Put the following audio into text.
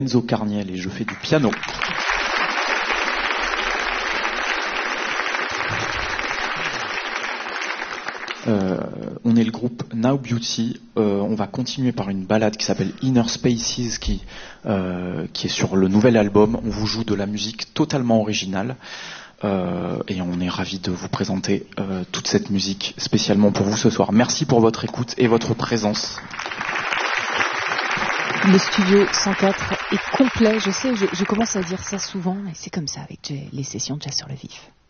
Enzo Carniel et je fais du piano. On est le groupe Now Beauty. On va continuer par une ballade qui s'appelle Inner Spaces qui est sur le nouvel album. On vous joue de la musique totalement originale et on est ravis de vous présenter toute cette musique spécialement pour vous ce soir. Merci pour votre écoute et votre présence. Le studio 104 est complet, je sais, je commence à dire ça souvent, mais c'est comme ça avec les sessions de Jazz sur le Vif.